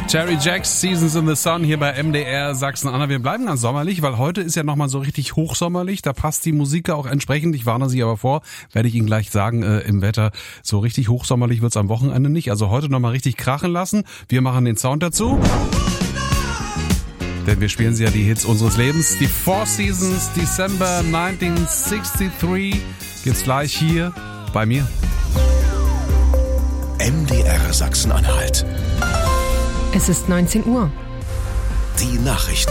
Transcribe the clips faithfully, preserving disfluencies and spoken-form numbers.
Terry Jacks, Seasons in the Sun hier bei M D R Sachsen-Anhalt. Wir bleiben ganz sommerlich, weil heute ist ja nochmal so richtig hochsommerlich. Da passt die Musik auch entsprechend. Ich warne Sie aber vor, werde ich Ihnen gleich sagen, äh, im Wetter. So richtig hochsommerlich wird's am Wochenende nicht. Also heute nochmal richtig krachen lassen. Wir machen den Sound dazu. Denn wir spielen sie ja die Hits unseres Lebens. Die Four Seasons, December neunzehnhundertdreiundsechzig. Geht's gleich hier bei mir. M D R Sachsen-Anhalt. Es ist neunzehn Uhr. Die Nachrichten.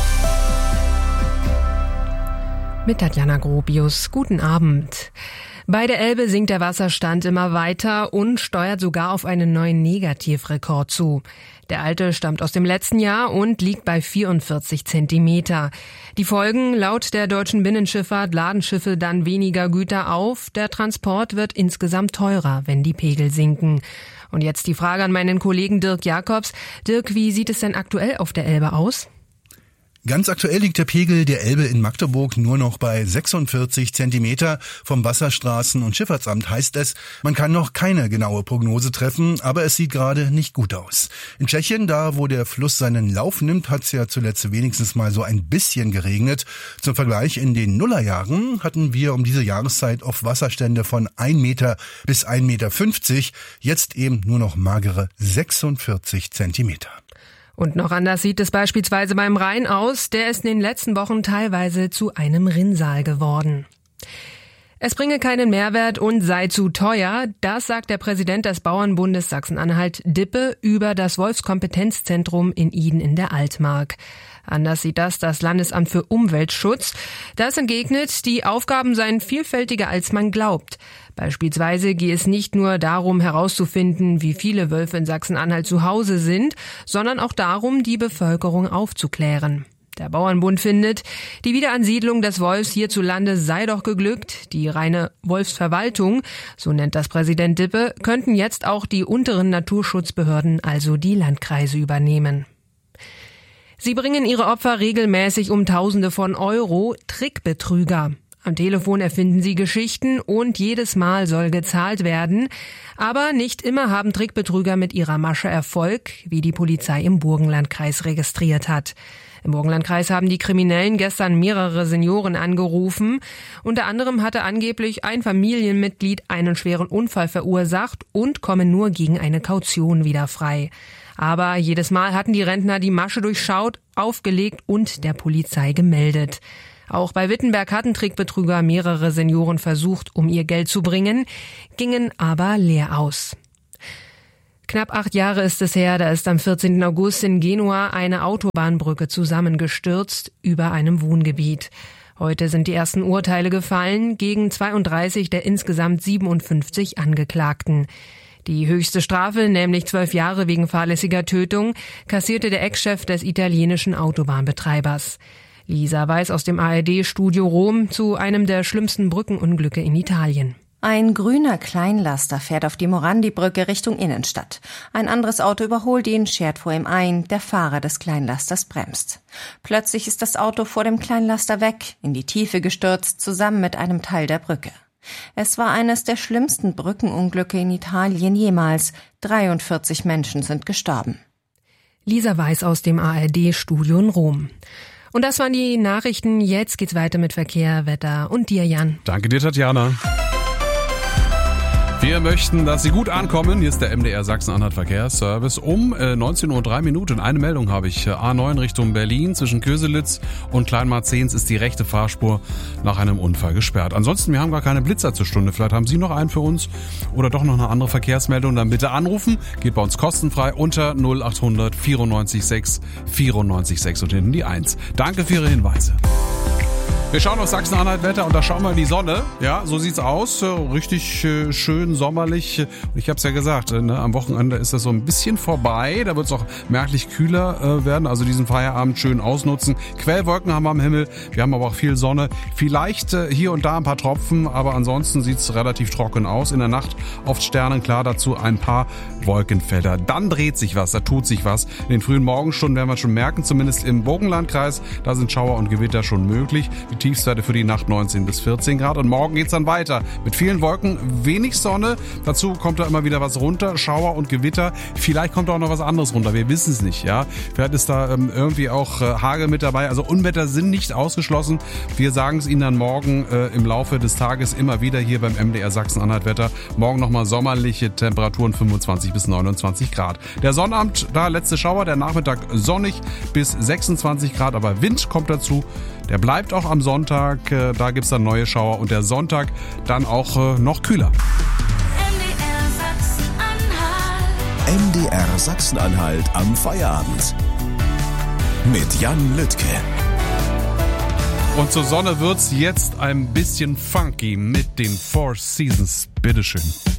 Mit Tatjana Grobius. Guten Abend. Bei der Elbe sinkt der Wasserstand immer weiter und steuert sogar auf einen neuen Negativrekord zu. Der alte stammt aus dem letzten Jahr und liegt bei vierundvierzig Zentimeter. Die Folgen: laut der deutschen Binnenschifffahrt laden Schiffe dann weniger Güter auf. Der Transport wird insgesamt teurer, wenn die Pegel sinken. Und jetzt die Frage an meinen Kollegen Dirk Jakobs. Dirk, wie sieht es denn aktuell auf der Elbe aus? Ganz aktuell liegt der Pegel der Elbe in Magdeburg nur noch bei sechsundvierzig Zentimeter. Vom Wasserstraßen- und Schifffahrtsamt heißt es, man kann noch keine genaue Prognose treffen, aber es sieht gerade nicht gut aus. In Tschechien, da wo der Fluss seinen Lauf nimmt, hat es ja zuletzt wenigstens mal so ein bisschen geregnet. Zum Vergleich, in den Nullerjahren hatten wir um diese Jahreszeit oft Wasserstände von ein Meter bis ein Meter fünfzig, jetzt eben nur noch magere sechsundvierzig Zentimeter. Und noch anders sieht es beispielsweise beim Rhein aus. Der ist in den letzten Wochen teilweise zu einem Rinnsal geworden. Es bringe keinen Mehrwert und sei zu teuer. Das sagt der Präsident des Bauernbundes Sachsen-Anhalt Dippe über das Wolfskompetenzzentrum in Iden in der Altmark. Anders sieht das das Landesamt für Umweltschutz. Das entgegnet, die Aufgaben seien vielfältiger, als man glaubt. Beispielsweise gehe es nicht nur darum herauszufinden, wie viele Wölfe in Sachsen-Anhalt zu Hause sind, sondern auch darum, die Bevölkerung aufzuklären. Der Bauernbund findet, die Wiederansiedlung des Wolfs hierzulande sei doch geglückt. Die reine Wolfsverwaltung, so nennt das Präsident Dippe, könnten jetzt auch die unteren Naturschutzbehörden, also die Landkreise, übernehmen. Sie bringen ihre Opfer regelmäßig um Tausende von Euro, Trickbetrüger. Am Telefon erfinden sie Geschichten und jedes Mal soll gezahlt werden. Aber nicht immer haben Trickbetrüger mit ihrer Masche Erfolg, wie die Polizei im Burgenlandkreis registriert hat. Im Burgenlandkreis haben die Kriminellen gestern mehrere Senioren angerufen. Unter anderem hatte angeblich ein Familienmitglied einen schweren Unfall verursacht und komme nur gegen eine Kaution wieder frei. Aber jedes Mal hatten die Rentner die Masche durchschaut, aufgelegt und der Polizei gemeldet. Auch bei Wittenberg hatten Trickbetrüger mehrere Senioren versucht, um ihr Geld zu bringen, gingen aber leer aus. Knapp acht Jahre ist es her, da ist am vierzehnten August in Genua eine Autobahnbrücke zusammengestürzt über einem Wohngebiet. Heute sind die ersten Urteile gefallen gegen zweiunddreißig der insgesamt siebenundfünfzig Angeklagten. Die höchste Strafe, nämlich zwölf Jahre wegen fahrlässiger Tötung, kassierte der Ex-Chef des italienischen Autobahnbetreibers. Lisa Weiß aus dem A R D-Studio Rom zu einem der schlimmsten Brückenunglücke in Italien. Ein grüner Kleinlaster fährt auf die Morandi-Brücke Richtung Innenstadt. Ein anderes Auto überholt ihn, schert vor ihm ein, der Fahrer des Kleinlasters bremst. Plötzlich ist das Auto vor dem Kleinlaster weg, in die Tiefe gestürzt, zusammen mit einem Teil der Brücke. Es war eines der schlimmsten Brückenunglücke in Italien jemals. dreiundvierzig Menschen sind gestorben. Lisa Weiß aus dem A R D-Studio in Rom. Und das waren die Nachrichten. Jetzt geht's weiter mit Verkehr, Wetter und dir, Jan. Danke dir, Tatjana. Wir möchten, dass Sie gut ankommen. Hier ist der M D R Sachsen-Anhalt Verkehrsservice. Um äh, neunzehn Uhr drei Minuten. Eine Meldung habe ich. A neun Richtung Berlin. Zwischen Köselitz und Kleinmarzehns ist die rechte Fahrspur nach einem Unfall gesperrt. Ansonsten, wir haben gar keine Blitzer zur Stunde. Vielleicht haben Sie noch einen für uns oder doch noch eine andere Verkehrsmeldung. Dann bitte anrufen. Geht bei uns kostenfrei unter null acht hundert vierundneunzig sechs vierundneunzig sechs und hinten die eins. Danke für Ihre Hinweise. Wir schauen auf Sachsen-Anhalt-Wetter und da schauen wir in die Sonne. Ja, so sieht's aus. Richtig äh, schön sommerlich. Ich habe es ja gesagt, äh, ne, am Wochenende ist das so ein bisschen vorbei. Da wird es auch merklich kühler äh, werden. Also diesen Feierabend schön ausnutzen. Quellwolken haben wir am Himmel. Wir haben aber auch viel Sonne. Vielleicht äh, hier und da ein paar Tropfen, aber ansonsten sieht's relativ trocken aus. In der Nacht oft sternenklar, dazu ein paar Wolkenfelder. Dann dreht sich was, da tut sich was. In den frühen Morgenstunden werden wir schon merken, zumindest im Burgenlandkreis, da sind Schauer und Gewitter schon möglich. Die Tiefstwerte für die Nacht neunzehn bis vierzehn Grad. Und morgen geht's dann weiter mit vielen Wolken, wenig Sonne. Dazu kommt da immer wieder was runter, Schauer und Gewitter. Vielleicht kommt auch noch was anderes runter, wir wissen es nicht. Ja, vielleicht ist da ähm, irgendwie auch äh, Hagel mit dabei. Also Unwetter sind nicht ausgeschlossen. Wir sagen es Ihnen dann morgen äh, im Laufe des Tages immer wieder hier beim M D R Sachsen-Anhalt-Wetter. Morgen nochmal sommerliche Temperaturen, fünfundzwanzig bis neunundzwanzig Grad. Der Sonnabend, da letzte Schauer, der Nachmittag sonnig bis sechsundzwanzig Grad, aber Wind kommt dazu. Der bleibt auch am Sonntag, äh, da gibt's dann neue Schauer und der Sonntag dann auch äh, noch kühler. M D R Sachsen-Anhalt am Feierabend. Mit Jan Lüttke. Und zur Sonne wird's jetzt ein bisschen funky mit den Four Seasons. Bitteschön.